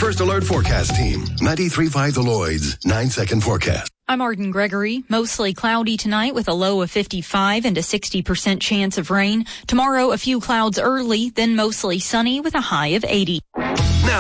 First Alert Forecast Team. 93.5 The Lloyd's 9-second forecast. I'm Arden Gregory. Mostly cloudy tonight with a low of 55 and a 60% chance of rain. Tomorrow, a few clouds early, then mostly sunny with a high of 80.